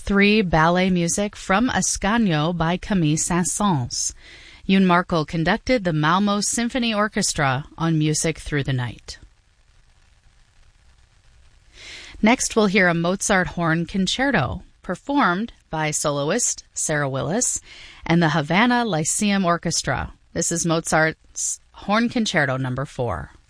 3 ballet music from Ascanio by Camille Saint-Saëns. Yoon Markel conducted the Malmo Symphony Orchestra on Music Through the Night. Next we'll hear a Mozart horn concerto, performed by soloist Sarah Willis and the Havana Lyceum Orchestra. This is Mozart's Horn Concerto No. 4.